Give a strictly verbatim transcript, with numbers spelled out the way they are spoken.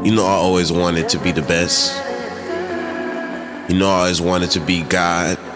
You know I always wanted to be the best. You know I always wanted to be God.